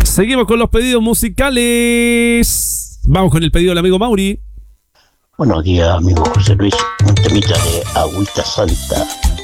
Seguimos con los pedidos musicales. Vamos con el pedido del amigo Mauri. Buenos días, amigo José Luis. Un temita de Agüita Santa